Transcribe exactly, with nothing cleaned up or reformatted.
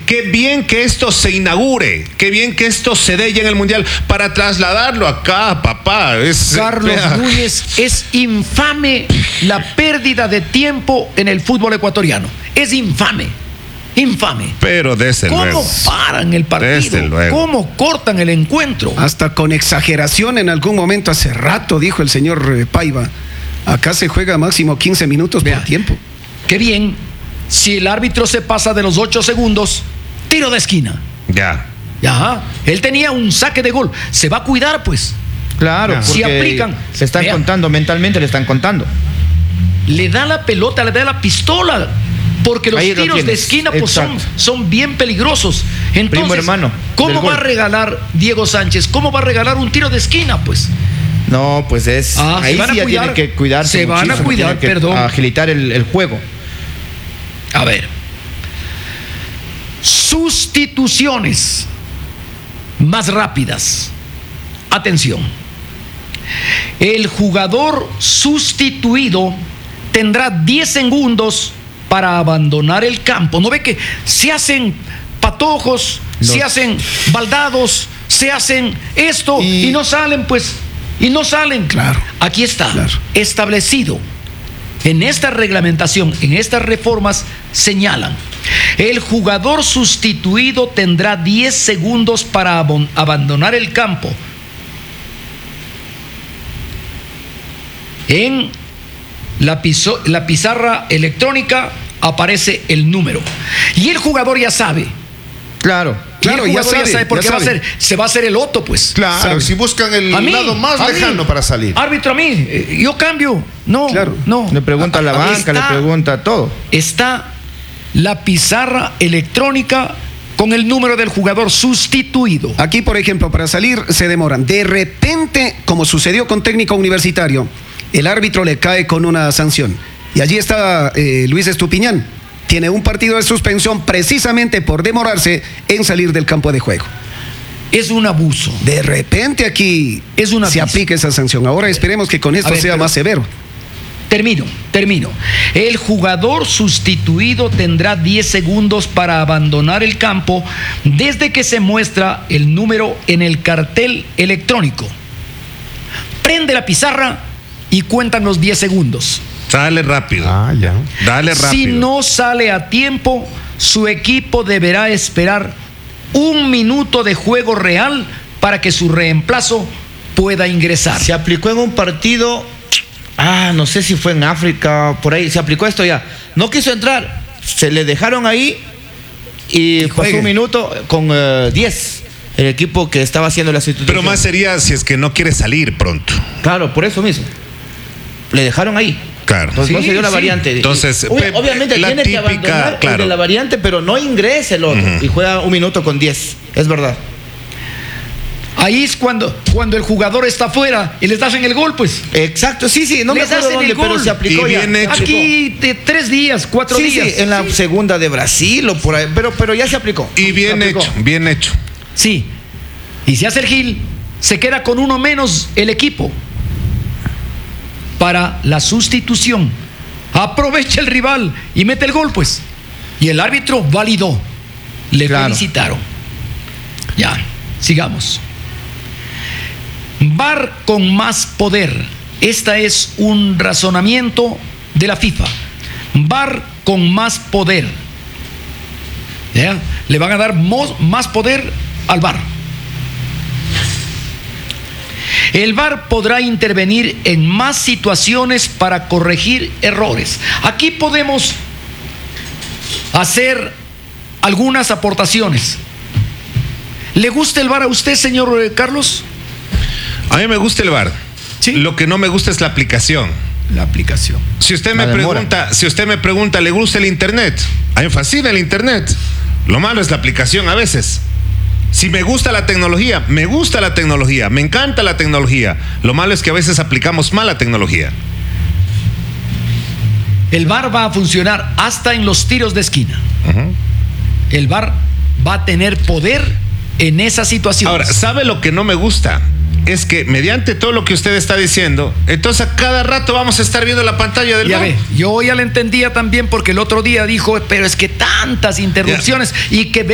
qué bien que esto se inaugure, qué bien que esto se dé ya en el Mundial para trasladarlo acá, papá. Es, Carlos vea. Núñez, es infame la pérdida de tiempo en el fútbol ecuatoriano. Es infame. Infame. Pero desde ¿Cómo luego. paran el Desde partido? luego. ¿Cómo cortan el encuentro? Hasta con exageración en algún momento, hace rato, dijo el señor eh, Paiva, acá se juega máximo quince minutos Vea. por tiempo. Qué bien, si el árbitro se pasa de los ocho segundos, tiro de esquina. Ya. Ajá. Él tenía un saque de gol. Se va a cuidar, pues. Claro, Ya. porque Si aplican, le están vea. contando, mentalmente le están contando. Le da la pelota, le da la pistola. Porque los Ahí lo tiros de tienes. esquina pues son, Exacto. son bien peligrosos. Entonces, Primo hermano ¿cómo del va a gol. regalar Diego Sánchez? ¿Cómo va a regalar un tiro de esquina, pues? No, pues es. Ah, ahí se van a sí ya cuidar. tiene que cuidarse. Se van a muchísimo, cuidar, tiene que perdón. agilitar el, el juego. A ver. Sustituciones más rápidas. Atención. El jugador sustituido tendrá diez segundos para abandonar el campo. ¿No ve que se hacen patojos, No. se hacen baldados, se hacen esto y, Y- no salen, pues? Y no salen. Claro. Aquí está Claro. establecido. En esta reglamentación, en estas reformas, señalan: el jugador sustituido tendrá diez segundos para abon- abandonar el campo. En la, piso- la pizarra electrónica aparece el número. Y el jugador ya sabe. Claro. Claro, Y el ya jugador sabe, porque ya va a sabe. ser, se va a hacer el otro, pues. Claro, ¿Sabe? si buscan el A mí, lado más a mí. lejano para salir. Árbitro, a mí, eh, yo cambio. No, Claro. no. Le pregunta a la banca, Está- le pregunta todo. Está la pizarra electrónica con el número del jugador sustituido. Aquí, por ejemplo, para salir se demoran. De repente, como sucedió con Técnico Universitario, el árbitro le cae con una sanción. Y allí está eh, Luis Estupiñán. Tiene un partido de suspensión precisamente por demorarse en salir del campo de juego. Es un abuso. De repente aquí Es una se pista. aplica esa sanción. Ahora esperemos que con esto A ver, sea pero- más severo. Termino, termino. El jugador sustituido tendrá diez segundos para abandonar el campo desde que se muestra el número en el cartel electrónico. Prende la pizarra y cuentan los diez segundos. Dale rápido. Ah, ya. Dale rápido. Si no sale a tiempo, su equipo deberá esperar un minuto de juego real para que su reemplazo pueda ingresar. Se aplicó en un partido, ah, no sé si fue en África, por ahí, se aplicó esto ya. No quiso entrar, se le dejaron ahí y, pasó juegue. un minuto con eh, diez. El equipo que estaba haciendo la sustitución. Pero más sería si es que no quiere salir pronto. Claro, por eso mismo. Le dejaron ahí. Claro. Entonces no Sí, se dio la sí. variante. Entonces, Obvi- pe- obviamente la tiene que típica, abandonar el claro. de la variante, pero no ingresa el otro. Ujú. Y juega un minuto con diez. Es verdad. Ahí es cuando, cuando el jugador está afuera y les hacen el gol, pues. Exacto, sí, sí, no me Les acuerdo hacen el dónde, pero gol. se aplicó Y ya. bien hecho. Aquí de tres días, cuatro Sí, días. sí, en la segunda de Brasil o por ahí, pero, pero ya se aplicó. Y bien Se aplicó. hecho, bien hecho. Sí. Y si hace el Gil, se queda con uno menos el equipo para la sustitución. Aprovecha el rival y mete el gol, pues. Y el árbitro validó. Le Claro. felicitaron. Ya, sigamos. V A R con más poder. Este es un razonamiento de la FIFA. V A R con más poder. ¿Ya? Le van a dar mo- más poder al V A R. El V A R podrá intervenir en más situaciones para corregir errores. Aquí podemos hacer algunas aportaciones. ¿Le gusta el V A R a usted, señor eh, Carlos? A mí me gusta el V A R. Sí. Lo que no me gusta es la aplicación. La aplicación. Si usted me La demora. pregunta, si usted me pregunta, ¿le gusta el internet? A mí me fascina el internet. Lo malo es la aplicación a veces. Si me gusta la tecnología, me gusta la tecnología, me encanta la tecnología. Lo malo es que a veces aplicamos mal la tecnología. El V A R va a funcionar hasta en los tiros de esquina. Ujú. El V A R va a tener poder en esa situación. Ahora, ¿sabe lo que no me gusta? Es que mediante todo lo que usted está diciendo, entonces a cada rato vamos a estar viendo la pantalla del Ya V A R. ve, yo ya la entendía también porque el otro día dijo, pero es que tantas interrupciones y que